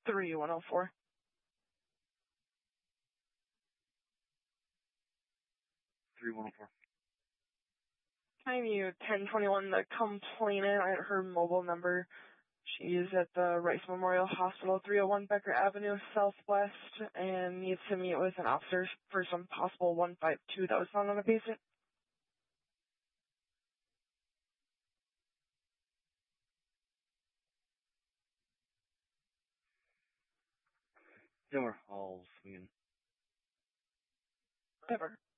3104. Time you 1021, the complainant at her mobile number. She's at the Rice Memorial Hospital, 301 Becker Avenue, Southwest, and needs to meet with an officer for some possible 152 that was found on a patient. Sure, I'll swing in. Whatever.